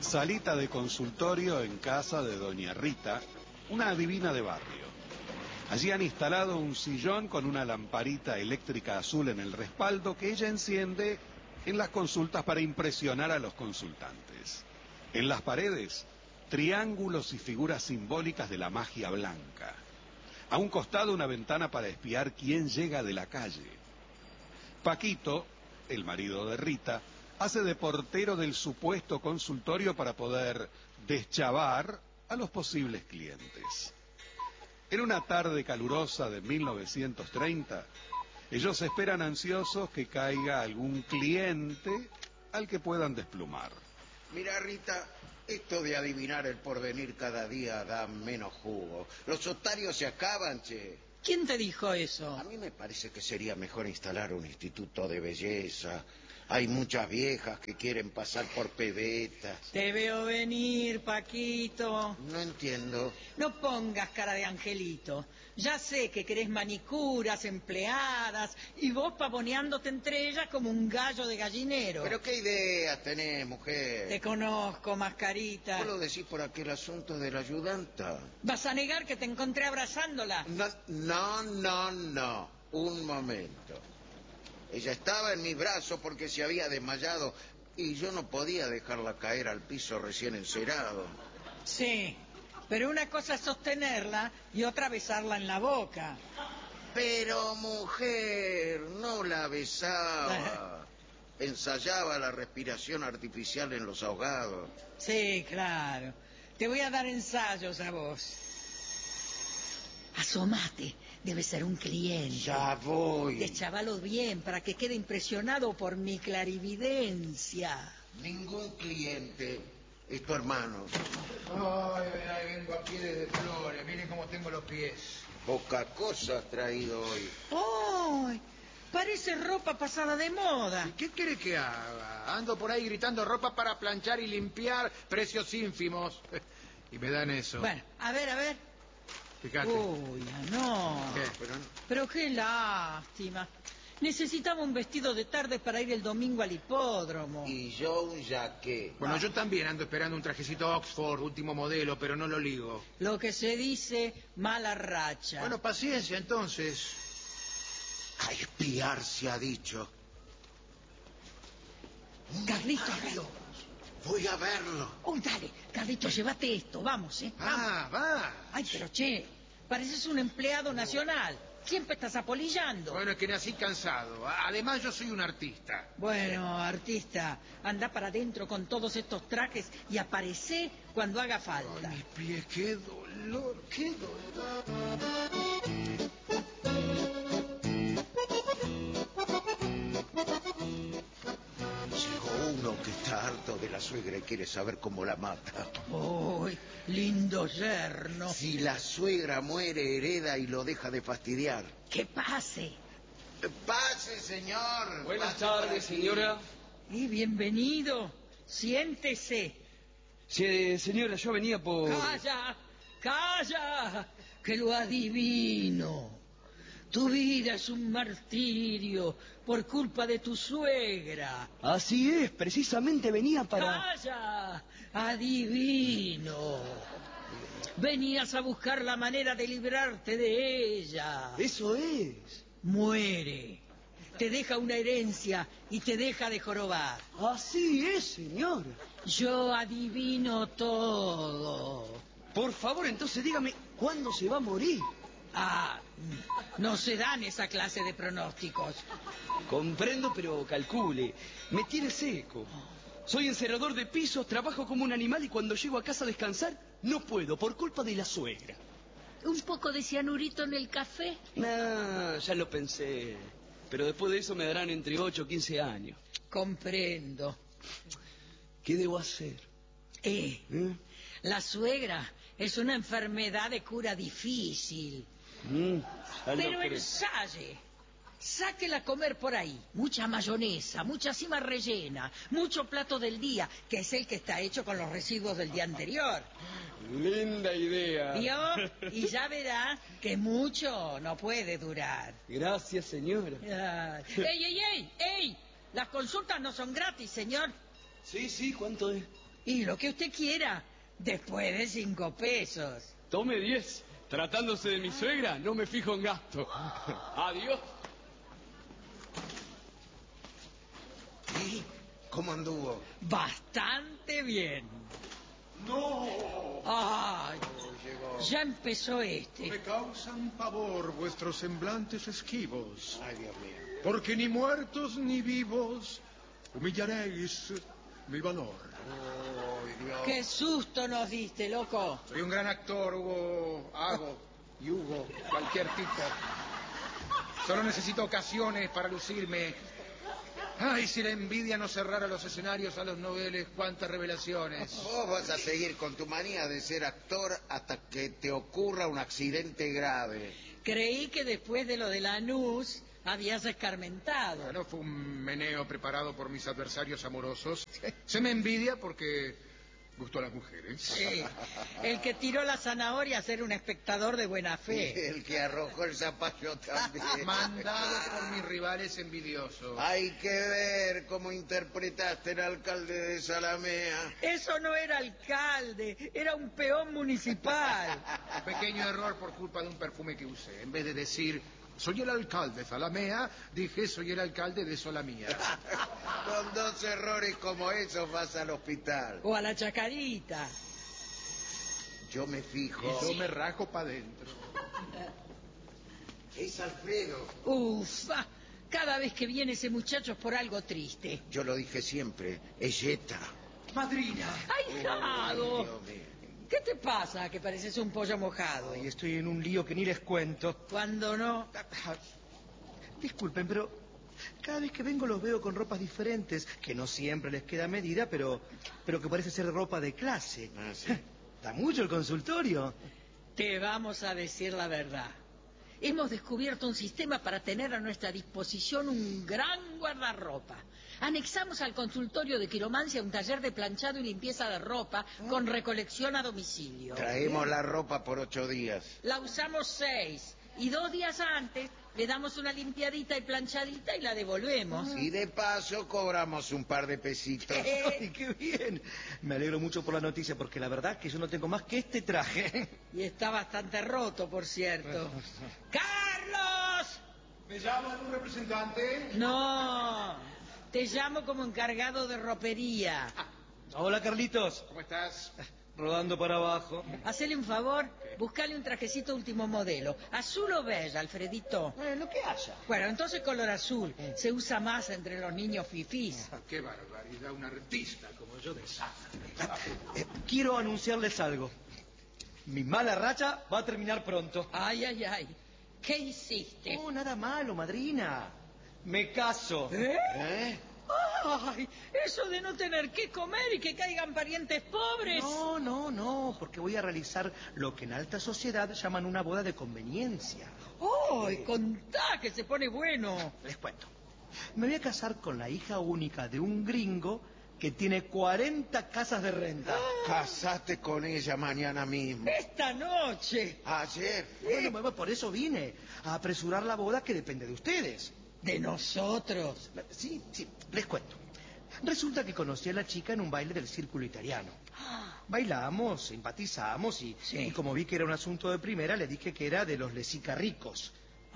Salita de consultorio en casa de doña Rita, una adivina de barrio. Allí han instalado un sillón con una lamparita eléctrica azul en el respaldo que ella enciende en las consultas para impresionar a los consultantes. En las paredes, triángulos y figuras simbólicas de la magia blanca. A un costado, una ventana para espiar quién llega de la calle. Paquito, el marido de Rita, hace de portero del supuesto consultorio para poder deschavar a los posibles clientes. En una tarde calurosa de 1930, ellos esperan ansiosos que caiga algún cliente al que puedan desplumar. Mira, Rita, esto de adivinar el porvenir cada día da menos jugo. Los otarios se acaban, che. ¿Quién te dijo eso? A mí me parece que sería mejor instalar un instituto de belleza. Hay muchas viejas que quieren pasar por pebetas. Te veo venir, Paquito. No entiendo. No pongas cara de angelito. Ya sé que querés manicuras, empleadas, y vos pavoneándote entre ellas como un gallo de gallinero. ¿Pero qué ideas tenés, mujer? Te conozco, mascarita. ¿Vos lo decís por aquel asunto de la ayudanta? ¿Vas a negar que te encontré abrazándola? No. Un momento. Ella estaba en mis brazos porque se había desmayado y yo no podía dejarla caer al piso recién encerado. Sí, pero una cosa es sostenerla y otra besarla en la boca. Pero, mujer, no la besaba. Ensayaba la respiración artificial en los ahogados. Sí, claro. Te voy a dar ensayos a vos. Asomate. Debe ser un cliente. Ya voy. Deschavalo bien para que quede impresionado por mi clarividencia. Ningún cliente. Es tu hermano. Ay, vengo aquí desde Flores. Miren cómo tengo los pies. Poca cosa has traído hoy. ¡Ay! Parece ropa pasada de moda. ¿Y qué quiere que haga? Ando por ahí gritando ropa para planchar y limpiar, precios ínfimos. Y me dan eso. Bueno, a ver. Fíjate. Uy, no. ¿Qué? Pero qué lástima. Necesitaba un vestido de tarde para ir el domingo al hipódromo. Y yo un jaqué. Bueno, yo también ando esperando un trajecito Oxford, último modelo, pero no lo ligo. Lo que se dice mala racha. Bueno, paciencia entonces. A espiar se ha dicho. Carlitos, Voy a verlo. Oh, dale, Carlitos, llévate esto, vamos, ¿eh? Vamos. Va. Ay, pero che, pareces un empleado nacional. Siempre estás apolillando. Bueno, es que nací cansado. Además, yo soy un artista. Bueno, artista, anda para adentro con todos estos trajes y aparecé cuando haga falta. Ay, mis pies, qué dolor. Llegó uno que está harto de la suegra y quiere saber cómo la mata. ¡Uy, lindo yerno! Si la suegra muere, hereda y lo deja de fastidiar. ¡Que pase! Pase, señor. Buenas Pase tardes, por aquí. señora. Y bienvenido. Siéntese. Sí, señora, yo venía por... ¡Calla! Que lo adivino. Tu vida es un martirio por culpa de tu suegra. Así es, precisamente venía para... ¡Calla! Adivino. Venías a buscar la manera de librarte de ella. Eso es. Muere. Te deja una herencia y te deja de jorobar. Así es, señora. Yo adivino todo. Por favor, entonces dígame, ¿cuándo se va a morir? No se dan esa clase de pronósticos. Comprendo, pero calcule. Me tiene seco. Soy encerrador de pisos, trabajo como un animal y cuando llego a casa a descansar, no puedo, por culpa de la suegra. ¿Un poco de cianurito en el café? Nah, ya lo pensé. Pero después de eso me darán entre 8 o 15 años. Comprendo. ¿Qué debo hacer? La suegra es una enfermedad de cura difícil. Ya lo Pero creo. ensaye. Sáquela a comer por ahí. Mucha mayonesa, mucha cima rellena, mucho plato del día, que es el que está hecho con los residuos del día anterior. Linda idea. ¿Vio? Y ya verá que mucho no puede durar. Gracias, señora. ¡Ey! Las consultas no son gratis, señor. Sí, ¿cuánto es? Y lo que usted quiera, después de 5 pesos. Tome 10. Tratándose de mi suegra, no me fijo en gasto. Adiós. ¿Y cómo anduvo? Bastante bien. ¡No! Ay, Llegó. ya empezó este. Me causan pavor vuestros semblantes esquivos, Ay, Dios mío. porque ni muertos ni vivos humillaréis mi valor. Ay, Dios. Qué susto nos diste, loco. Soy un gran actor, Hugo Hago y Hugo, cualquier tipo. Solo necesito ocasiones para lucirme. Ay, si la envidia no cerrara los escenarios a los noveles, cuántas revelaciones. Vos vas a seguir con tu manía de ser actor hasta que te ocurra un accidente grave. Creí que después de lo de Lanús habías escarmentado. Bueno, fue un meneo preparado por mis adversarios amorosos. Se me envidia porque gustó a las mujeres. Sí, el que tiró la zanahoria a ser un espectador de buena fe. El que arrojó el zapallo también. Mandado por mis rivales envidiosos. Hay que ver cómo interpretaste el alcalde de Salamea. Eso no era alcalde, era un peón municipal. Pequeño error por culpa de un perfume que usé. En vez de decir, soy el alcalde de Zalamea, dije, soy el alcalde de Solamía. Con 2 errores como esos vas al hospital. O a la chacarita. Yo me fijo. Yo me rajo para adentro. Es Alfredo. Ufa, cada vez que viene ese muchacho es por algo triste. Yo lo dije siempre. Es Yeta. Madrina. ¡Ay, Jago! Dios mío. ¿Qué te pasa que pareces un pollo mojado? Y estoy en un lío que ni les cuento. Cuando no... Disculpen, pero cada vez que vengo los veo con ropas diferentes, que no siempre les queda a medida, pero que parece ser ropa de clase. Ah, sí. ¿Da mucho el consultorio? Te vamos a decir la verdad. Hemos descubierto un sistema para tener a nuestra disposición un gran guardarropa. Anexamos al consultorio de quiromancia un taller de planchado y limpieza de ropa con recolección a domicilio. Traemos la ropa por 8 días. La usamos 6 y 2 días antes le damos una limpiadita y planchadita y la devolvemos. Y de paso cobramos un par de pesitos. ¡Ay, qué bien! Me alegro mucho por la noticia, porque la verdad que yo no tengo más que este traje. Y está bastante roto, por cierto. ¡Carlos! ¿Me llaman un representante? No, te llamo como encargado de ropería. Hola, Carlitos. ¿Cómo estás? Rodando para abajo. Hacele un favor, buscale un trajecito último modelo. ¿Azul o beige, Alfredito? Lo que haya. Bueno, entonces color azul. Se usa más entre los niños fifís. Qué barbaridad, un artista como yo desastre. Quiero anunciarles algo. Mi mala racha va a terminar pronto. Ay, ay, ay. ¿Qué hiciste? No, nada malo, madrina. Me caso. ¿Eh? Ay, eso de no tener qué comer y que caigan parientes pobres. No, porque voy a realizar lo que en alta sociedad llaman una boda de conveniencia. ¡Ay, contá que se pone bueno! Les cuento. Me voy a casar con la hija única de un gringo que tiene 40 casas de renta. Casaste con ella mañana mismo. ¡Esta noche! Ayer. Bueno, por eso vine, a apresurar la boda que depende de ustedes. De nosotros. Sí, les cuento. Resulta que conocí a la chica en un baile del círculo italiano. Bailamos, simpatizamos y como vi que era un asunto de primera, le dije que era de los Lesica ricos.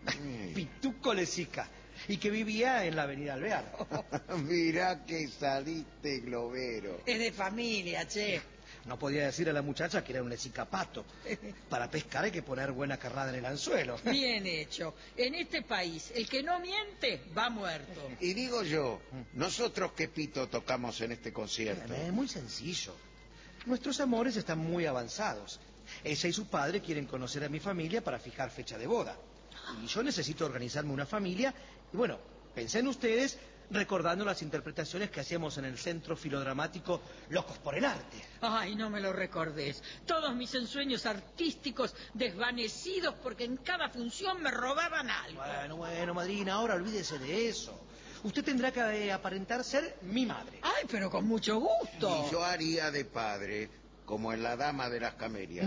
Pituco Lesica. Y que vivía en la avenida Alvear. Mirá que saliste globero. Es de familia, che. No podía decir a la muchacha que era un lesicapato. Para pescar hay que poner buena carnada en el anzuelo. Bien hecho. En este país, el que no miente, va muerto. Y digo yo, ¿nosotros qué pito tocamos en este concierto? Es muy sencillo. Nuestros amores están muy avanzados. Ella y su padre quieren conocer a mi familia para fijar fecha de boda. Y yo necesito organizarme una familia. Y bueno, pensé en ustedes recordando las interpretaciones que hacíamos en el Centro Filodramático Locos por el Arte. Ay, no me lo recordés. Todos mis ensueños artísticos desvanecidos porque en cada función me robaban algo. Bueno, madrina, ahora olvídese de eso. Usted tendrá que aparentar ser mi madre. Ay, pero con mucho gusto. Y yo haría de padre, como en La Dama de las Camelias.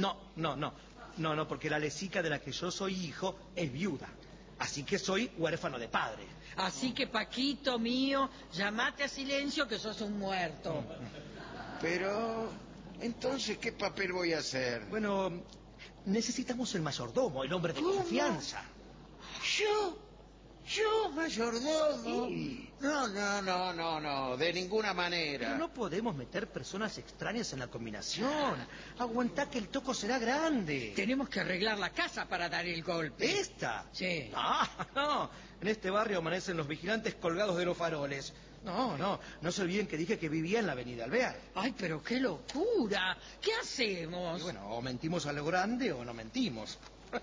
No, porque la lesica de la que yo soy hijo es viuda. Así que soy huérfano de padre. Así que, Paquito mío, llamate a silencio que sos un muerto. Pero, entonces, ¿qué papel voy a hacer? Bueno, necesitamos el mayordomo, el hombre de confianza. ¿Yo, mayordomo? Sí. No, de ninguna manera. Pero no podemos meter personas extrañas en la combinación. Aguantá que el toco será grande. Tenemos que arreglar la casa para dar el golpe. ¿Esta? Sí. No. En este barrio amanecen los vigilantes colgados de los faroles. No se olviden que dije que vivía en la avenida Alvear. Ay, pero qué locura. ¿Qué hacemos? Y bueno, o mentimos a lo grande o no mentimos.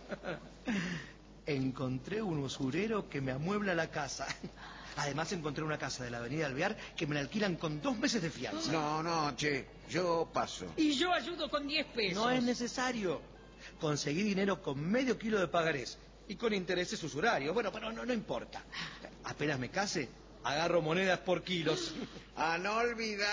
Encontré un usurero que me amuebla la casa. Además encontré una casa de la avenida Alvear que me la alquilan con 2 meses de fianza. No, che, yo paso. Y yo ayudo con 10 pesos. No es necesario. Conseguí dinero con medio kilo de pagarés y con intereses usurarios. Bueno, pero no importa. Apenas me case, agarro monedas por kilos. A no olvidar